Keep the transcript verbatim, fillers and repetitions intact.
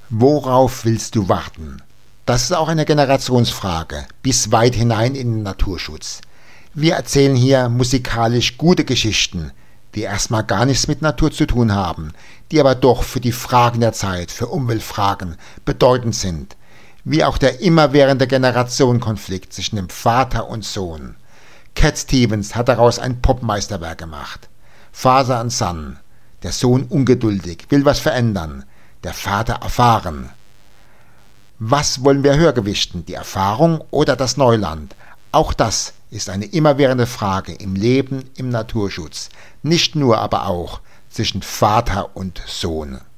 Worauf willst du warten? Das ist auch eine Generationsfrage, bis weit hinein in den Naturschutz. Wir erzählen hier musikalisch gute Geschichten, die erstmal gar nichts mit Natur zu tun haben, die aber doch für die Fragen der Zeit, für Umweltfragen bedeutend sind, wie auch der immerwährende Generationenkonflikt zwischen dem Vater und Sohn. Cat Stevens hat daraus ein Popmeisterwerk gemacht. Father and Son. Der Sohn ungeduldig, will was verändern, der Vater erfahren. Was wollen wir höher gewichten, die Erfahrung oder das Neuland? Auch das ist eine immerwährende Frage im Leben, im Naturschutz, nicht nur, aber auch zwischen Vater und Sohn.